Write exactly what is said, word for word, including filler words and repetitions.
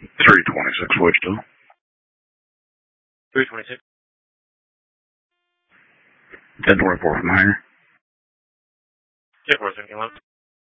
three twenty-six Wichita. three twenty-six. ten twenty-four from here. ten four seven,